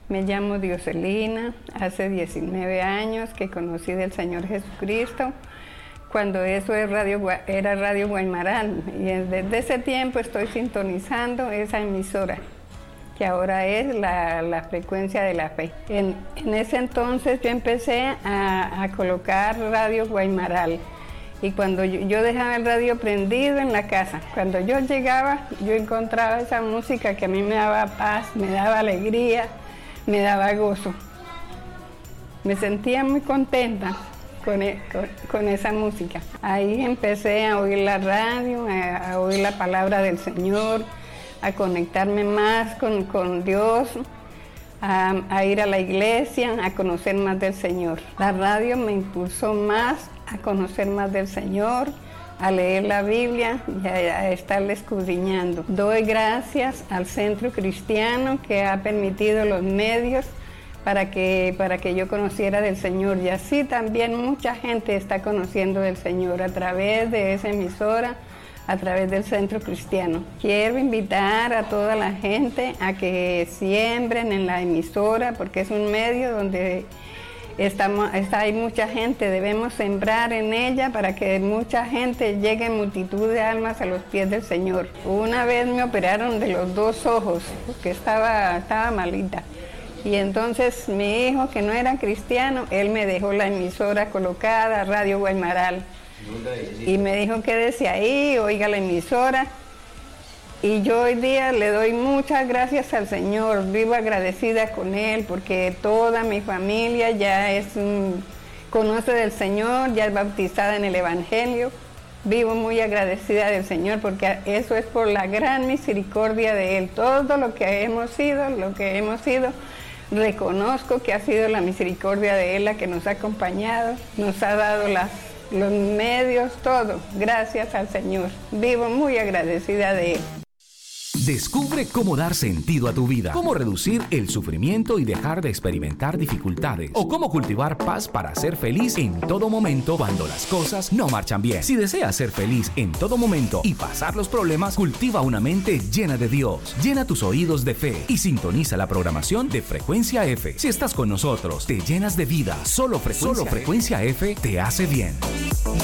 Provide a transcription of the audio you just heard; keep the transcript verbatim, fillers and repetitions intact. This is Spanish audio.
Me llamo Dioselina, hace diecinueve años que conocí del Señor Jesucristo, cuando eso era Radio, era Radio Guaymaral, y desde ese tiempo estoy sintonizando esa emisora, que ahora es la, la frecuencia de la fe. En, en ese entonces yo empecé a, a colocar Radio Guaymaral, y cuando yo, yo dejaba el radio prendido en la casa, cuando yo llegaba, yo encontraba esa música que a mí me daba paz, me daba alegría, me daba gozo. Me sentía muy contenta con, con, con esa música. Ahí empecé a oír la radio, a, a oír la palabra del Señor, a conectarme más con, con Dios, a, a ir a la iglesia, a conocer más del Señor. La radio me impulsó más a conocer más del Señor, a leer la Biblia y a, a estarle escudriñando. Doy gracias al Centro Cristiano que ha permitido los medios para que, para que yo conociera del Señor, y así también mucha gente está conociendo del Señor a través de esa emisora, a través del Centro Cristiano. Quiero invitar a toda la gente a que siembren en la emisora, porque es un medio donde Estamos, está, hay mucha gente, debemos sembrar en ella para que mucha gente llegue en multitud de almas a los pies del Señor. Una vez me operaron de los dos ojos, porque estaba, estaba malita. Y entonces mi hijo, que no era cristiano, él me dejó la emisora colocada, Radio Guaymaral. Y me dijo, quédese ahí, oiga la emisora. Y yo hoy día le doy muchas gracias al Señor, vivo agradecida con Él, porque toda mi familia ya es un, conoce del Señor, ya es bautizada en el Evangelio. Vivo muy agradecida del Señor, porque eso es por la gran misericordia de Él. Todo lo que hemos sido, lo que hemos sido, reconozco que ha sido la misericordia de Él la que nos ha acompañado, nos ha dado las, los medios, todo. Gracias al Señor. Vivo muy agradecida de Él. Descubre cómo dar sentido a tu vida, cómo reducir el sufrimiento y dejar de experimentar dificultades, o cómo cultivar paz para ser feliz en todo momento cuando las cosas no marchan bien. Si deseas ser feliz en todo momento y pasar los problemas, cultiva una mente llena de Dios. Llena tus oídos de fe y sintoniza la programación de Frecuencia F. Si estás con nosotros, te llenas de vida. Solo Frecuencia, Solo Frecuencia F te hace bien.